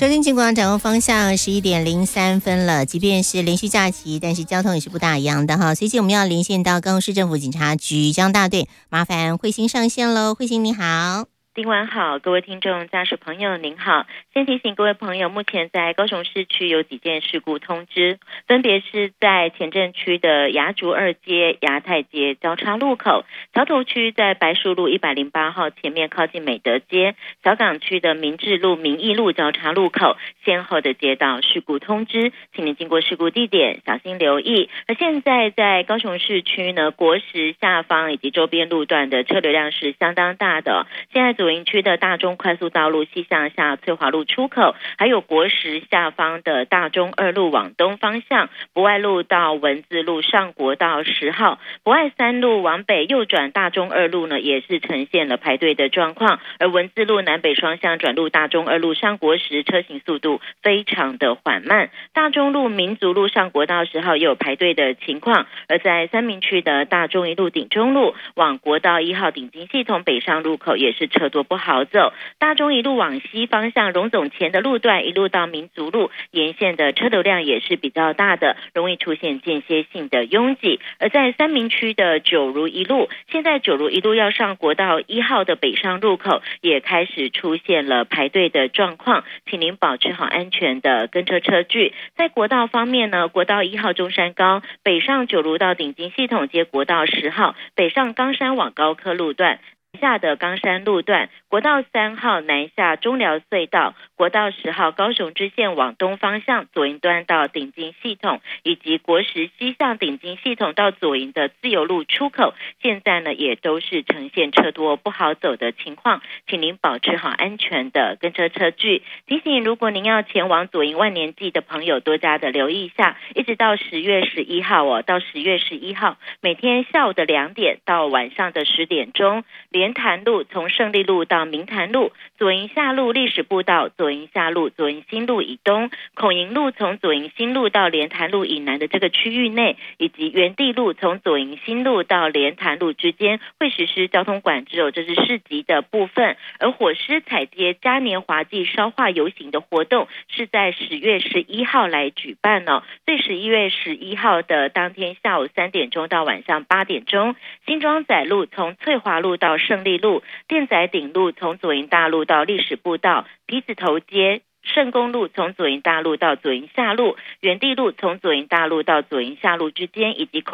收听金广掌握方向11:03了，即便是连续假期，但是交通也是不大一样的哈。所以我们要连线到高雄市政府警察局交通大队，麻烦慧欣上线喽。慧欣你好。 丁晚好，各位听众驾驶朋友您好，先提醒各位朋友，目前在高雄市区有几件事故通知，分别是在前镇区的牙竹二街、牙太街交叉路口，桥头区在白树路108号前面靠近美德街，小港区的明治路、民义路交叉路口先后的接到事故通知，请您经过事故地点小心留意。而现在在高雄市区呢，国十下方以及周边路段的车流量是相当大的，现在左营区的大中快速道路西向下翠华路出口，还有国十下方的大中二路往东方向，博爱路到文字路上国道10号，博爱3路往北右转大中二路呢，也是呈现了排队的状况，而文字路南北双向转入大中二路上国十车行速度非常的缓慢，大中路民族路上国道10号也有排队的情况，而在三民区的大中一路顶中路往国道1号顶金系统北上入口也是车多不好走，大中一路往西方向荣总前的路段一路到民族路沿线的车流量也是比较大的，容易出现间歇性的拥挤。而在三民区的九如一路，现在九如一路要上国道1号的北上入口也开始出现了排队的状况，请您保持好安全的跟车车距。在国道方面呢，国道1号中山高北上九如到顶金系统接国道10号北上冈山往高科路段下的冈山路段，国道3号南下中寮隧道，国道10号高雄支线往东方向左营端到顶金系统，以及国十西向顶金系统到左营的自由路出口，现在呢也都是呈现车多不好走的情况，请您保持好安全的跟车车距。提醒如果您要前往左营万年祭的朋友多加的留意一下，一直到10月11号到10月11号每天下午的2点到晚上的10点钟，莲潭路从胜利路到明潭路，左营下路历史步道，左营下路左营新路以东，孔营路从左营新路到莲潭路以南的这个区域内，以及园地路从左营新路到莲潭路之间会实施交通管制这是市集的部分。而火狮彩街嘉年华暨烧化游行的活动是在10月11号来举办所以11月11号的当天下午3点钟到晚上8点钟，新庄仔路从翠华路到胜利路，店仔顶路从左营大路到历史步道，皮子头街圣公路从左营大路到左营下路，园地路从左营大路到左营下路之间，以及